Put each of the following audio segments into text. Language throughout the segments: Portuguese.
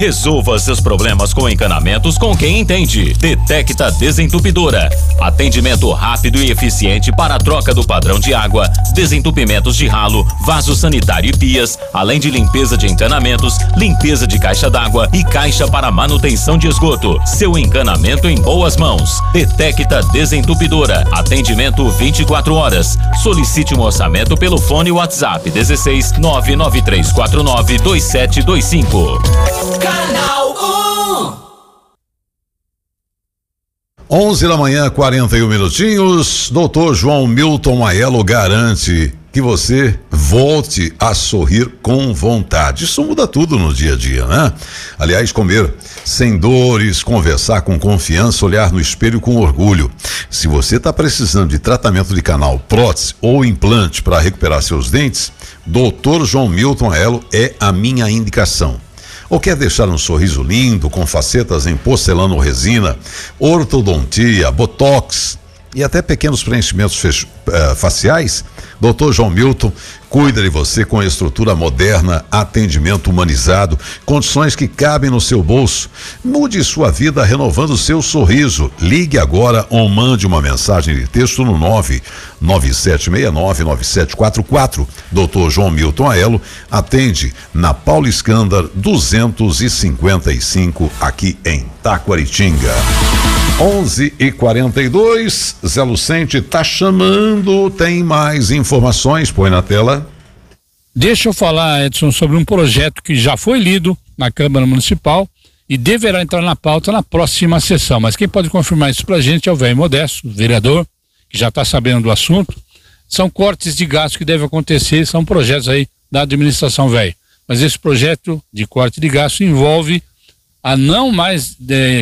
Resolva seus problemas com encanamentos com quem entende. Detecta Desentupidora. Atendimento rápido e eficiente para a troca do padrão de água, desentupimentos de ralo, vaso sanitário e pias, além de limpeza de encanamentos, limpeza de caixa d'água e caixa para manutenção de esgoto. Seu encanamento em boas mãos. Detecta Desentupidora. Atendimento 24 horas. Solicite um orçamento pelo fone WhatsApp 16 99349 2725. Canal 11 da manhã, 41 minutinhos. Doutor João Milton Maiello garante que você volte a sorrir com vontade. Isso muda tudo no dia a dia, né? Aliás, comer sem dores, conversar com confiança, olhar no espelho com orgulho. Se você está precisando de tratamento de canal, prótese ou implante para recuperar seus dentes, Dr. João Milton Maiello é a minha indicação. Ou quer deixar um sorriso lindo com facetas em porcelana ou resina, ortodontia, botox e até pequenos preenchimentos faciais? Dr. João Milton cuida de você com estrutura moderna, atendimento humanizado, condições que cabem no seu bolso. Mude sua vida renovando seu sorriso. Ligue agora ou mande uma mensagem de texto no 997699744. Dr. João Milton Maiello atende na Paulo Escândar 255 aqui em Taquaritinga. 11h42, Zé Lucente tá chamando, tem mais informações, põe na tela. Deixa eu falar, Edson, sobre um projeto que já foi lido na Câmara Municipal e deverá entrar na pauta na próxima sessão, mas quem pode confirmar isso pra gente é o velho Modesto, vereador, que já tá sabendo do assunto. São cortes de gastos que devem acontecer, são projetos aí da administração velho, mas esse projeto de corte de gasto envolve a não mais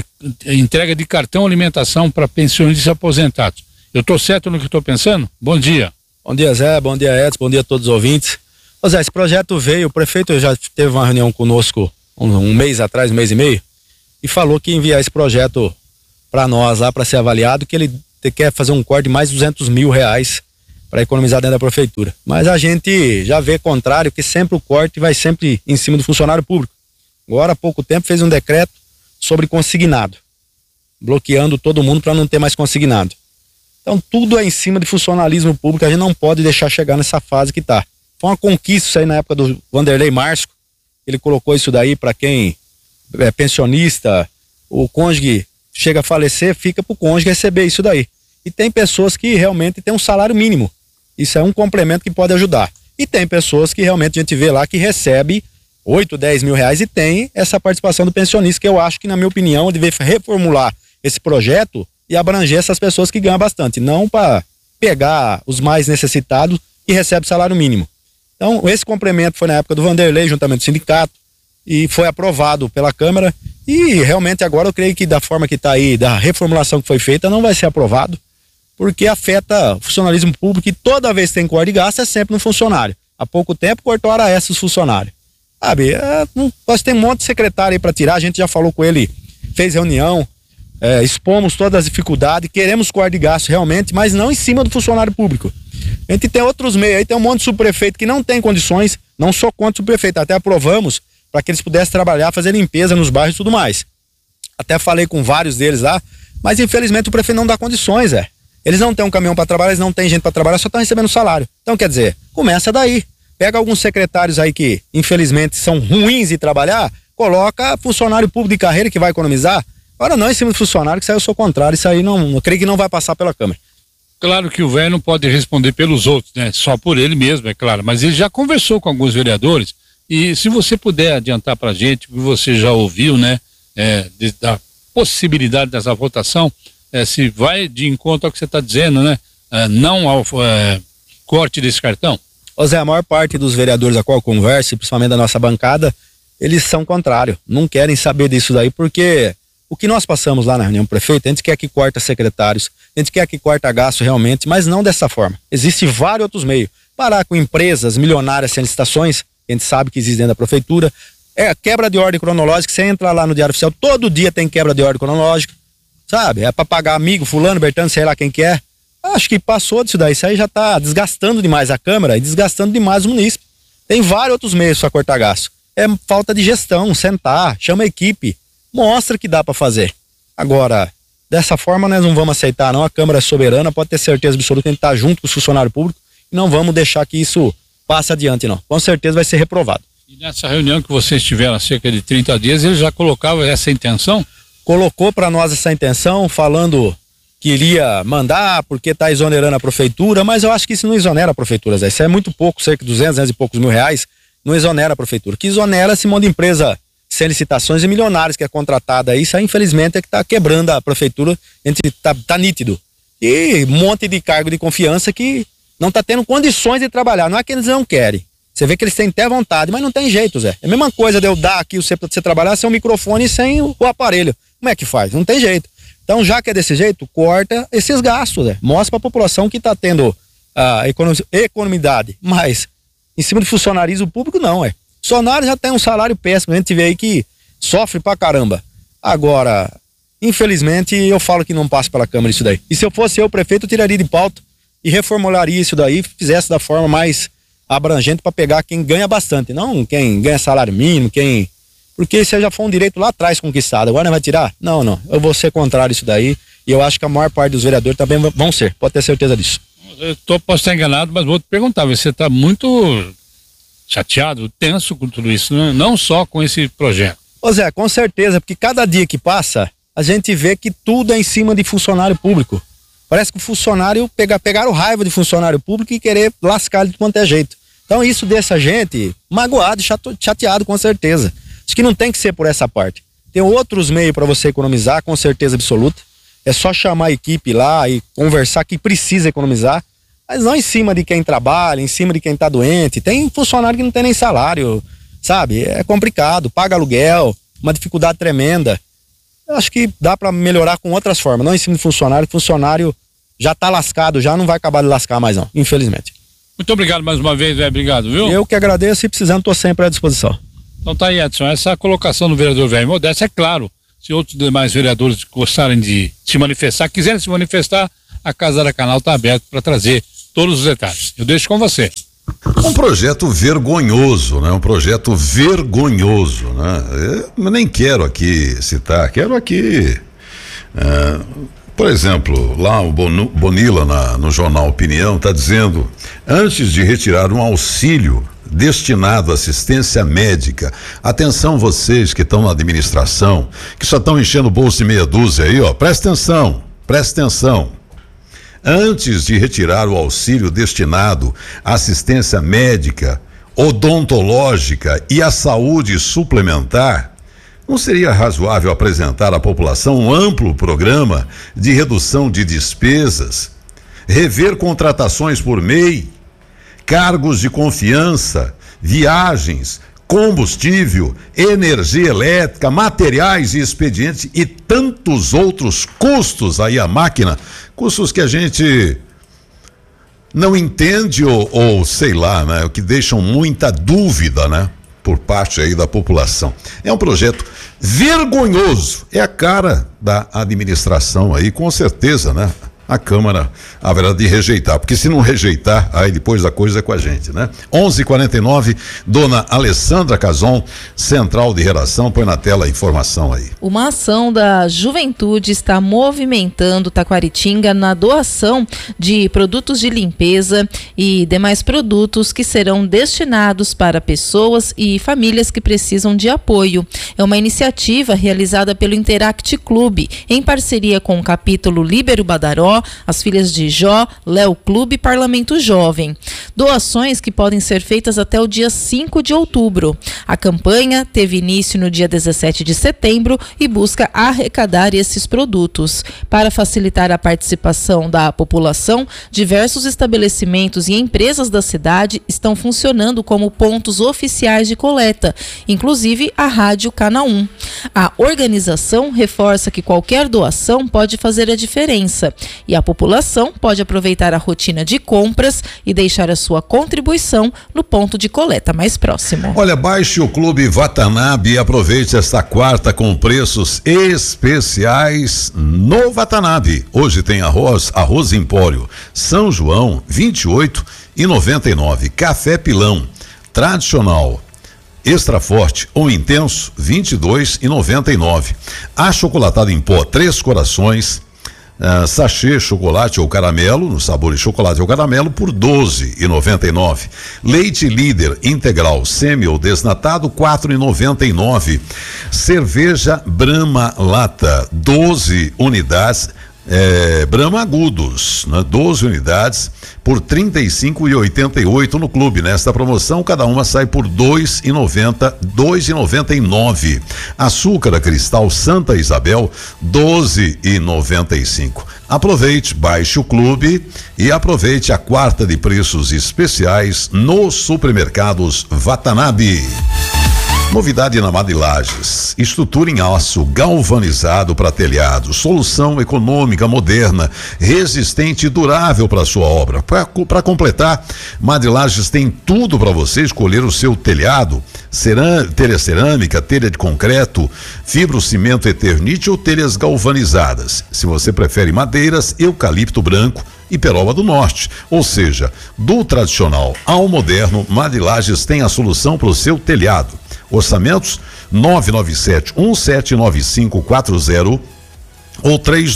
entrega de cartão alimentação para pensionistas aposentados. Eu estou certo no que estou pensando? Bom dia. Bom dia, Zé, bom dia, Edson, bom dia a todos os ouvintes. Ô Zé, esse projeto veio, o prefeito já teve uma reunião conosco um mês atrás, um mês e meio, e falou que ia enviar esse projeto para nós lá para ser avaliado, que ele quer fazer um corte de mais R$200 mil para economizar dentro da prefeitura. Mas a gente já vê contrário, que sempre o corte vai sempre em cima do funcionário público. Agora há pouco tempo fez um decreto sobre consignado, bloqueando todo mundo para não ter mais consignado. Então tudo é em cima de funcionalismo público, a gente não pode deixar chegar nessa fase que está. Foi uma conquista isso aí na época do Vanderlei Marsco, ele colocou isso daí para quem é pensionista, o cônjuge chega a falecer, fica para o cônjuge receber isso daí. E tem pessoas que realmente têm um salário mínimo, isso é um complemento que pode ajudar. E tem pessoas que realmente a gente vê lá que recebe 8, 10 mil reais e tem essa participação do pensionista, que eu acho que, na minha opinião, deve reformular esse projeto e abranger essas pessoas que ganham bastante, não para pegar os mais necessitados e recebem salário mínimo. Então, esse complemento foi na época do Vanderlei, juntamente do sindicato, e foi aprovado pela Câmara, e realmente agora eu creio que da forma que está aí, da reformulação que foi feita, não vai ser aprovado, porque afeta o funcionalismo público e toda vez que tem corte de gasto é sempre no funcionário. Há pouco tempo cortou a hora extra os funcionários. Sabe, nós temos um monte de secretário aí para tirar, a gente já falou com ele, fez reunião, expomos todas as dificuldades, queremos corte de gasto realmente, mas não em cima do funcionário público. A gente tem outros meios aí, tem um monte de subprefeito que não tem condições, não sou contra o subprefeito, até aprovamos para que eles pudessem trabalhar, fazer limpeza nos bairros e tudo mais. Até falei com vários deles lá, mas infelizmente o prefeito não dá condições, Eles não têm um caminhão para trabalhar, eles não têm gente para trabalhar, só estão recebendo salário. Então quer dizer, começa daí. Pega alguns secretários aí que, infelizmente, são ruins de trabalhar, coloca funcionário público de carreira que vai economizar. Agora não em cima do funcionário, que isso aí eu sou contrário, isso aí não, eu creio que não vai passar pela Câmara. Claro que o velho não pode responder pelos outros, né? Só por ele mesmo, é claro, mas ele já conversou com alguns vereadores e se você puder adiantar pra gente, que você já ouviu, né? Da possibilidade dessa votação, se vai de encontro ao que você está dizendo, né? Não ao corte desse cartão. Ô Zé, a maior parte dos vereadores a qual eu converso, principalmente da nossa bancada, eles são contrários, não querem saber disso daí, porque o que nós passamos lá na reunião do prefeito, a gente quer que corta secretários, a gente quer que corta gasto realmente, mas não dessa forma. Existem vários outros meios. Parar com empresas milionárias sem licitações, a gente sabe que existe dentro da prefeitura, quebra de ordem cronológica, você entra lá no Diário Oficial, todo dia tem quebra de ordem cronológica, sabe? É para pagar amigo, fulano, Bertano, sei lá quem que é. Acho que passou disso daí, isso aí já está desgastando demais a Câmara e desgastando demais o munícipe. Tem vários outros meios para cortar gasto. é falta de gestão, sentar, chama a equipe, mostra que dá para fazer. Agora, dessa forma nós não vamos aceitar não, a Câmara é soberana, pode ter certeza absoluta que a gente tá junto com o funcionário público e não vamos deixar que isso passe adiante não, com certeza vai ser reprovado. E nessa reunião que vocês tiveram há cerca de 30 dias, ele já colocava essa intenção? Colocou para nós essa intenção, falando que iria mandar porque está exonerando a prefeitura, mas eu acho que isso não exonera a prefeitura, Zé. Isso é muito pouco, cerca de 200 e poucos mil reais, não exonera a prefeitura. O que exonera esse monte de empresa sem licitações e milionários que é contratada aí, isso aí infelizmente é que está quebrando a prefeitura, a gente tá nítido. E um monte de cargo de confiança que não está tendo condições de trabalhar, não é que eles não querem. Você vê que eles têm até vontade, mas não tem jeito, Zé. É a mesma coisa de eu dar aqui para você trabalhar sem o microfone e sem o aparelho. Como é que faz? Não tem jeito. Então, já que é desse jeito, corta esses gastos, né? Mostra para a população que está tendo a economidade, mas em cima do funcionarismo público não, é. Funcionário já tem um salário péssimo, a gente vê aí que sofre pra caramba. Agora, infelizmente, eu falo que não passa pela Câmara isso daí. E se eu fosse o prefeito, eu tiraria de pauta e reformularia isso daí, fizesse da forma mais abrangente para pegar quem ganha bastante, não quem ganha salário mínimo, porque isso já foi um direito lá atrás conquistado, agora não vai tirar? Não, eu vou ser contrário a isso daí e eu acho que a maior parte dos vereadores também vão ser, pode ter certeza disso. Posso estar enganado, mas vou te perguntar, você está muito chateado, tenso com tudo isso, né? Não só com esse projeto. Ô Zé, com certeza, porque cada dia que passa, a gente vê que tudo é em cima de funcionário público. Parece que o funcionário pegaram raiva de funcionário público e querer lascar ele de quanto é jeito. Então isso deixa a gente magoado, chateado com certeza. Acho que não tem que ser por essa parte. Tem outros meios para você economizar, com certeza absoluta. É só chamar a equipe lá e conversar que precisa economizar, mas não em cima de quem trabalha, em cima de quem está doente. Tem funcionário que não tem nem salário, sabe? É complicado, paga aluguel, uma dificuldade tremenda. Eu acho que dá para melhorar com outras formas, não em cima de funcionário. Funcionário já está lascado, já não vai acabar de lascar mais não, infelizmente. Muito obrigado mais uma vez, obrigado, viu? Eu que agradeço e precisando, estou sempre à disposição. Então tá aí, Edson, essa colocação do vereador Jair Modesto, é claro, se outros demais vereadores gostarem de se manifestar, quiserem se manifestar, a Casa da Canal está aberta para trazer todos os detalhes. Eu deixo com você. Um projeto vergonhoso, né? Um projeto vergonhoso, né? Eu nem quero aqui citar, quero aqui... Por exemplo, lá o Bonilla no jornal Opinião está dizendo, antes de retirar um auxílio destinado à assistência médica, atenção vocês que estão na administração, que só estão enchendo o bolso de meia dúzia aí, ó, presta atenção. Antes de retirar o auxílio destinado à assistência médica, odontológica e à saúde suplementar, não seria razoável apresentar à população um amplo programa de redução de despesas, rever contratações por MEI, cargos de confiança, viagens, combustível, energia elétrica, materiais e expedientes e tantos outros custos aí à máquina, custos que a gente não entende ou sei lá, né? O que deixam muita dúvida, né? Por parte aí da população. É um projeto vergonhoso, é a cara da administração aí, com certeza, né? A Câmara haverá de rejeitar, porque se não rejeitar, aí depois a coisa é com a gente, né? 11h49, dona Alessandra Cazon, Central de Redação, põe na tela a informação aí. Uma ação da juventude está movimentando Taquaritinga na doação de produtos de limpeza e demais produtos que serão destinados para pessoas e famílias que precisam de apoio. É uma iniciativa realizada pelo Interact Clube, em parceria com o capítulo Líbero Badaró, as filhas de Jó, Léo Clube e Parlamento Jovem. Doações que podem ser feitas até o dia 5 de outubro. A campanha teve início no dia 17 de setembro e busca arrecadar esses produtos. Para facilitar a participação da população, diversos estabelecimentos e empresas da cidade estão funcionando como pontos oficiais de coleta, inclusive a Rádio Canal 1. A organização reforça que qualquer doação pode fazer a diferença e a população pode aproveitar a rotina de compras e deixar a sua contribuição no ponto de coleta mais próximo. Olha, baixe o Clube Watanabe e aproveite esta quarta com preços especiais no Watanabe. Hoje tem arroz Empório São João, 28,99. Café Pilão tradicional, extra forte ou intenso, R$ 22,99. Achocolatado em pó, 3 corações, sachê, chocolate ou caramelo, no sabor de chocolate ou caramelo, por R$ 12,99. Leite líder integral, semi ou desnatado, R$ 4,99. Cerveja Brahma lata, 12 unidades, Brahma agudos, né? 12 unidades por R$ 35,88 no clube. Nesta promoção, cada uma sai por R$ 2,99. Açúcar cristal Santa Isabel, R$ 12,95. Aproveite, baixe o clube e aproveite a quarta de preços especiais nos supermercados Watanabe. Novidade na Madrilages, estrutura em aço galvanizado para telhado, solução econômica, moderna, resistente e durável para sua obra. Para completar, Madrilages tem tudo para você escolher o seu telhado: telha cerâmica, telha de concreto, fibrocimento Eternite ou telhas galvanizadas. Se você prefere madeiras, eucalipto branco e peroba do norte, ou seja, do tradicional ao moderno, Madrilages tem a solução para o seu telhado. Orçamentos 997-179540 ou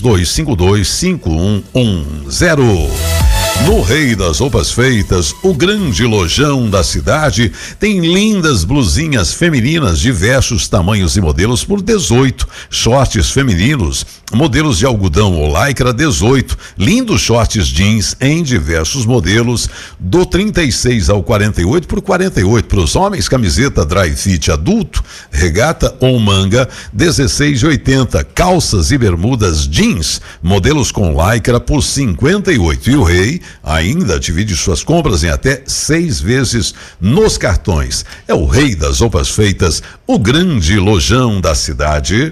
3252-5110. No Rei das Roupas Feitas, o grande lojão da cidade, tem lindas blusinhas femininas, diversos tamanhos e modelos por 18, shorts femininos, modelos de algodão ou lycra 18, lindos shorts jeans em diversos modelos, do 36 ao 48 por 48, para os homens, camiseta dry fit adulto, regata ou manga 16,80, calças e bermudas jeans, modelos com lycra por 58, e o Rei ainda divide suas compras em até 6 vezes nos cartões. É o Rei das Roupas Feitas, o grande lojão da cidade.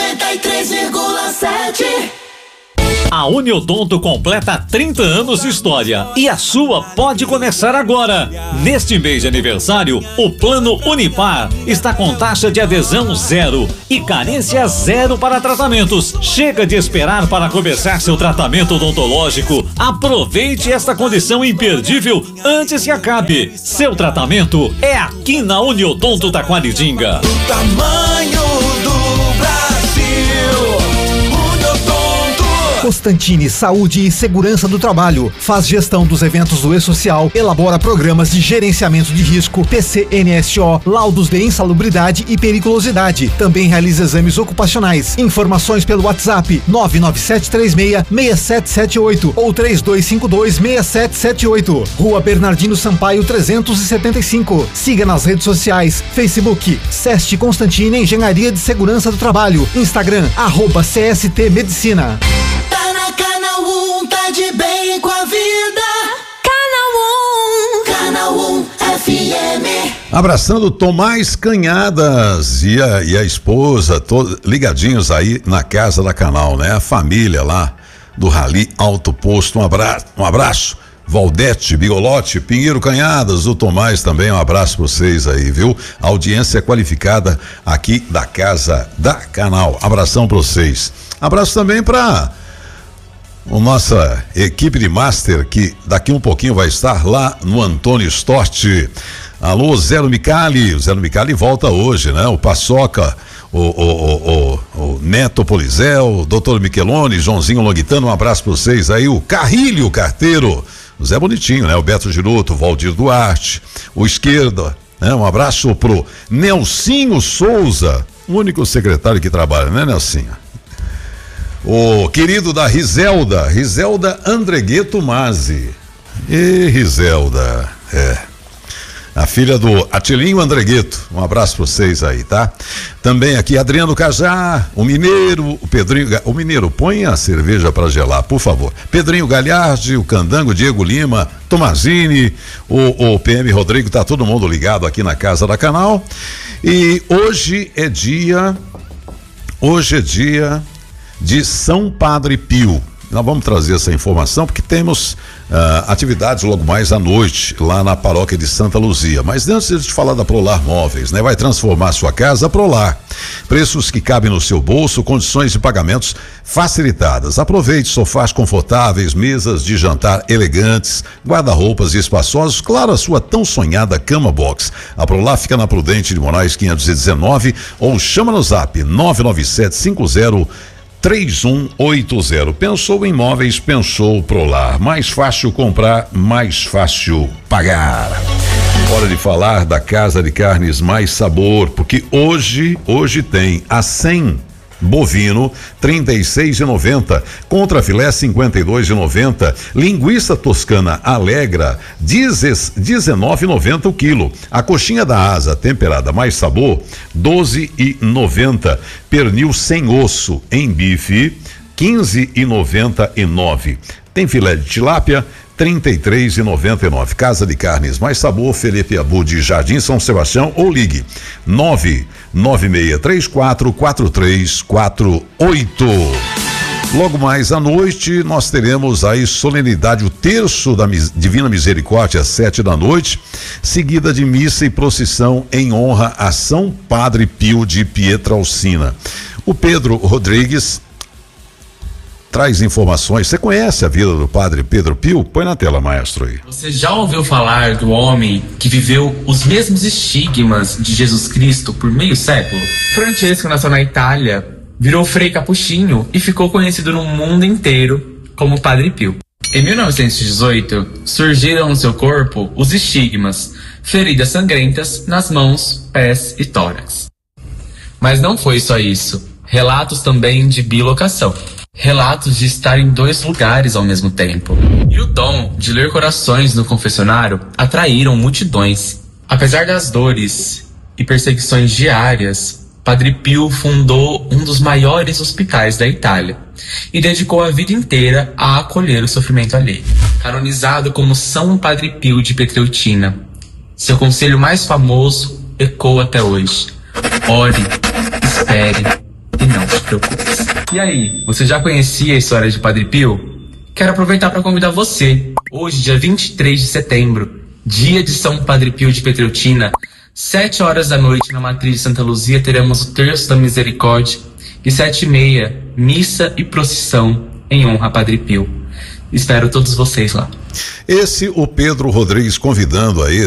93,7. A Uniodonto completa 30 anos de história e a sua pode começar agora. Neste mês de aniversário, o Plano Unipar está com taxa de adesão 0 e carência 0 para tratamentos. Chega de esperar para começar seu tratamento odontológico. Aproveite esta condição imperdível antes que acabe. Seu tratamento é aqui na Uniodonto Taquaritinga. O tamanho do Brasil. Constantini Saúde e Segurança do Trabalho. Faz gestão dos eventos do E-Social, elabora programas de gerenciamento de risco, PCNSO, laudos de insalubridade e periculosidade. Também realiza exames ocupacionais. Informações pelo WhatsApp 99736-6778 ou 3252-6778. Rua Bernardino Sampaio 375. Siga nas redes sociais, Facebook, SEST Constantini Engenharia de Segurança do Trabalho, Instagram, @CST Medicina. Tá de bem com a vida. Canal 1 FM. Abraçando Tomás Canhadas e a esposa, todos ligadinhos aí na casa da Canal, né? A família lá do Rally Alto Posto, um abraço. Valdete, Bigolote, Pinheiro Canhadas, o Tomás também, um abraço pra vocês aí, viu? Audiência qualificada aqui da casa da Canal. Abração pra vocês. Abraço também pra nossa equipe de master, que daqui um pouquinho vai estar lá no Antônio Storti. Alô, Zero Micali. O Zero Micali volta hoje, né? O Paçoca, o Neto Polizel, o Dr. Micheloni, Joãozinho Longuitano, um abraço pra vocês aí. O Carrilho Carteiro, o Zé Bonitinho, né? O Beto Giroto, o Valdir Duarte, o Esquerda, né? Um abraço pro Nelsinho Souza, o único secretário que trabalha, né, Nelsinho? O querido da Rizelda Andregueto Mazzi. E Rizelda, a filha do Atilinho Andregueto. Um abraço pra vocês aí, tá? Também aqui Adriano Cajá, o Mineiro, o Pedrinho, o Mineiro, põe a cerveja pra gelar, por favor. Pedrinho Galhardi, o Candango, Diego Lima, Tomazini, o PM Rodrigo, tá todo mundo ligado aqui na casa da Canal. E hoje é dia de São Padre Pio. nós vamos trazer essa informação porque temos atividades logo mais à noite lá na paróquia de Santa Luzia. Mas antes de falar da Prolar Móveis, né? Vai transformar sua casa Prolar. Preços que cabem no seu bolso, condições de pagamentos facilitadas. Aproveite sofás confortáveis, mesas de jantar elegantes, guarda-roupas espaçosos, claro, a sua tão sonhada cama box. A Prolar fica na Prudente de Moraes 519 ou chama no zap 997503180. Pensou em imóveis, pensou Prolar. Mais fácil comprar, mais fácil pagar. Hora de falar da Casa de Carnes Mais Sabor, porque hoje tem a 100 bovino, R$36,90, contra filé R$52,90, linguiça toscana Alegra, R$19,90 o quilo, a coxinha da asa temperada Mais Sabor, R$12,90, pernil sem osso em bife, R$15,99, tem filé de tilápia, R$33,99. Casa de Carnes Mais Sabor, Felipe Abud, Jardim São Sebastião, ou ligue 996344348. Logo mais à noite nós teremos aí solenidade, o terço da Divina Misericórdia às 7h, seguida de missa e procissão em honra a São Padre Pio de Pietralcina. O Pedro Rodrigues traz informações. Você conhece a vida do Padre Pedro Pio? Põe na tela, maestro aí. Você já ouviu falar do homem que viveu os mesmos estigmas de Jesus Cristo por meio século? Francesco nasceu na Itália, virou frei capuchinho e ficou conhecido no mundo inteiro como Padre Pio. Em 1918, surgiram no seu corpo os estigmas, feridas sangrentas nas mãos, pés e tórax. Mas não foi só isso. Relatos também de bilocação. Relatos de estar em dois lugares ao mesmo tempo. E o dom de ler corações no confessionário atraíram multidões. Apesar das dores e perseguições diárias, Padre Pio fundou um dos maiores hospitais da Itália e dedicou a vida inteira a acolher o sofrimento alheio. Canonizado como São Padre Pio de Pietrelcina, seu conselho mais famoso ecoa até hoje: ore, espere e não se preocupe. E aí, você já conhecia a história de Padre Pio? Quero aproveitar para convidar você. Hoje, dia 23 de setembro, dia de São Padre Pio de Pietrelcina, 7h na Matriz de Santa Luzia, teremos o Terço da Misericórdia e 7h30, missa e procissão em honra a Padre Pio. Espero todos vocês lá. Esse o Pedro Rodrigues convidando aí